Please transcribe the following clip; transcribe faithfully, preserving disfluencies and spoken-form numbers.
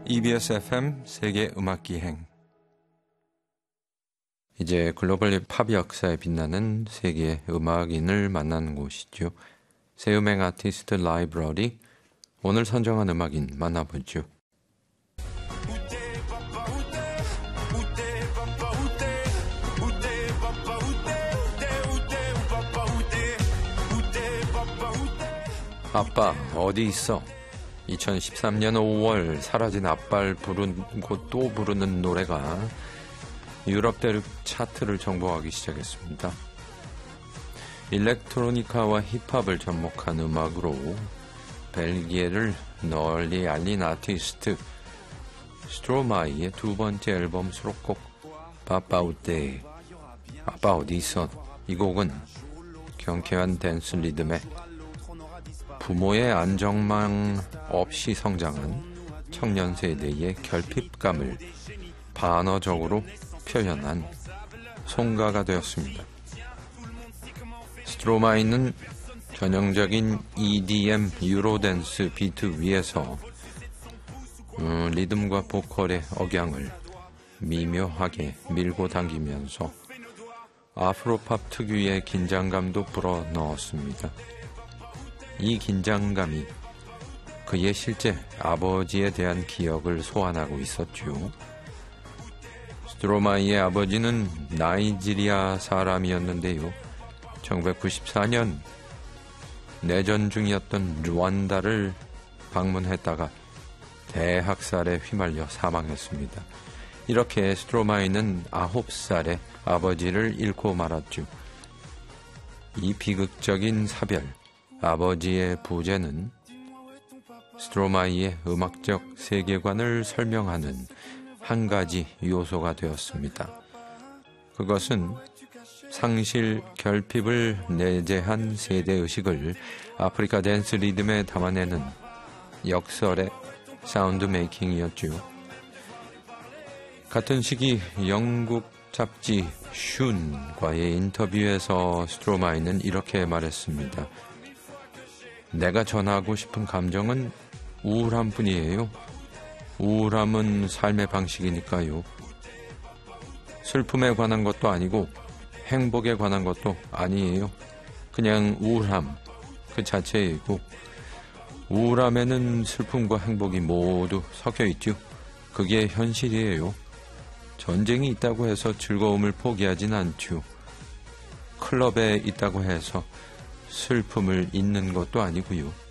이비에스 에프엠 세계 음악기행. 이제 글로벌 팝 역사에 빛나는 세계 음악인을 만나는 곳이죠. 새 음악 아티스트 라이브러리. 오늘 선정한 음악인 만나보죠. 아빠 어디 있어? 이천십삼 년 오월 사라진 아빠를 부르고 또 부르는 노래가 유럽 대륙 차트를 정복하기 시작했습니다. 일렉트로니카와 힙합을 접목한 음악으로 벨기에를 널리 알린 아티스트 스트로마이의 두 번째 앨범 수록곡 바빠우떼 아빠 어디 있어? 이 곡은 경쾌한 댄스 리듬에 부모의 안정망 없이 성장한 청년 세대의 결핍감을 반어적으로 표현한 송가가 되었습니다. 스트로마이는 전형적인 이디엠 유로댄스 비트 위에서 음, 리듬과 보컬의 억양을 미묘하게 밀고 당기면서 아프로팝 특유의 긴장감도 불어넣었습니다. 이 긴장감이 그의 실제 아버지에 대한 기억을 소환하고 있었죠. 스트로마이의 아버지는 나이지리아 사람이었는데요. 천구백구십사 년 내전 중이었던 르완다를 방문했다가 대학살에 휘말려 사망했습니다. 이렇게 스트로마이는 아홉 살에 아버지를 잃고 말았죠. 이 비극적인 사별, 아버지의 부재는 스트로마이의 음악적 세계관을 설명하는 한 가지 요소가 되었습니다. 그것은 상실 결핍을 내재한 세대의식을 아프리카 댄스 리듬에 담아내는 역설의 사운드 메이킹이었죠. 같은 시기 영국 잡지 슌과의 인터뷰에서 스트로마이는 이렇게 말했습니다. 내가 전하고 싶은 감정은 우울함뿐이에요. 우울함은 삶의 방식이니까요. 슬픔에 관한 것도 아니고 행복에 관한 것도 아니에요. 그냥 우울함 그 자체이고 우울함에는 슬픔과 행복이 모두 섞여 있죠. 그게 현실이에요. 전쟁이 있다고 해서 즐거움을 포기하진 않죠. 클럽에 있다고 해서 슬픔을 잊는 것도 아니고요.